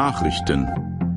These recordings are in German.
Nachrichten.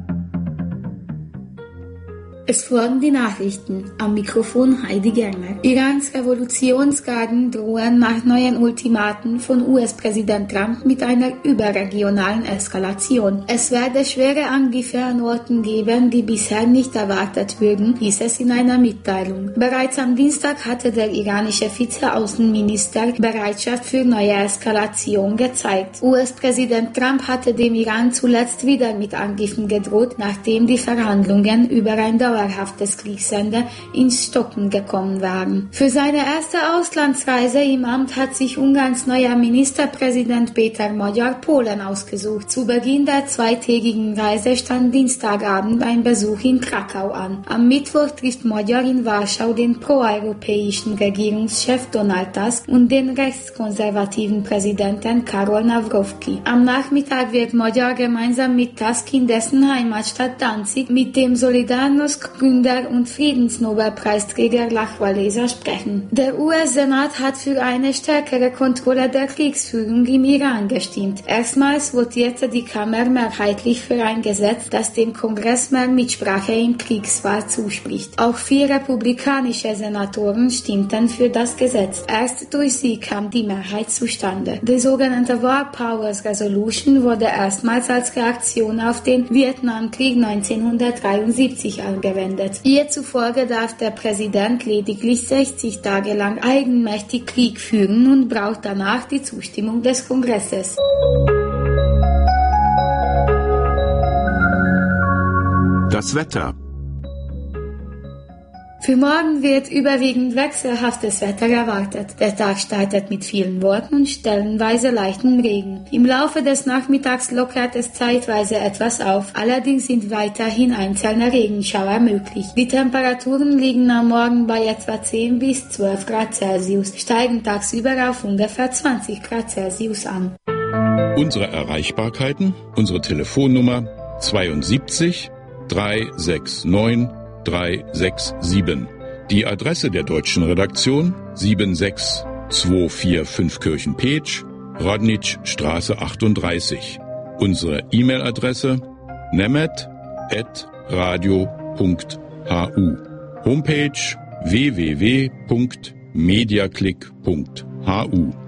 Es folgen die Nachrichten. Am Mikrofon Heidi Germer. Irans Revolutionsgarden drohen nach neuen Ultimaten von US-Präsident Trump mit einer überregionalen Eskalation. Es werde schwere Angriffe an Orten geben, die bisher nicht erwartet würden, hieß es in einer Mitteilung. Bereits am Dienstag hatte der iranische Vizeaußenminister Bereitschaft für neue Eskalation gezeigt. US-Präsident Trump hatte dem Iran zuletzt wieder mit Angriffen gedroht, nachdem die Verhandlungen über ein dauerhaftes Kriegsende ins Stocken gekommen waren. Für seine erste Auslandsreise im Amt hat sich Ungarns neuer Ministerpräsident Péter Magyar Polen ausgesucht. Zu Beginn der zweitägigen Reise stand Dienstagabend ein Besuch in Krakau an. Am Mittwoch trifft Magyar in Warschau den proeuropäischen Regierungschef Donald Tusk und den rechtskonservativen Präsidenten Karol Nawrocki. Am Nachmittag wird Magyar gemeinsam mit Tusk in dessen Heimatstadt Danzig mit dem Solidarność-Gründer und Friedensnobelpreisträger Lech Walesa sprechen. Der US-Senat hat für eine stärkere Kontrolle der Kriegsführung im Iran gestimmt. Erstmals votierte die Kammer mehrheitlich für ein Gesetz, das dem Kongress mehr Mitsprache im Kriegsfall zuspricht. Auch 4 republikanische Senatoren stimmten für das Gesetz. Erst durch sie kam die Mehrheit zustande. Die sogenannte War Powers Resolution wurde erstmals als Reaktion auf den Vietnamkrieg 1973 angewendet. Ihr zufolge darf der Präsident lediglich 60 Tage lang eigenmächtig Krieg führen und braucht danach die Zustimmung des Kongresses. Das Wetter. Für morgen wird überwiegend wechselhaftes Wetter erwartet. Der Tag startet mit vielen Wolken und stellenweise leichten Regen. Im Laufe des Nachmittags lockert es zeitweise etwas auf. Allerdings sind weiterhin einzelne Regenschauer möglich. Die Temperaturen liegen am Morgen bei etwa 10 bis 12 Grad Celsius, steigen tagsüber auf ungefähr 20 Grad Celsius an. Unsere Erreichbarkeiten, unsere Telefonnummer 72 369 367. Die Adresse der deutschen Redaktion 76245 Kirchen-Petsch, Rodnitschstraße 38. Unsere E-Mail-Adresse nemet@radio.hu. Homepage www.mediaclick.hu.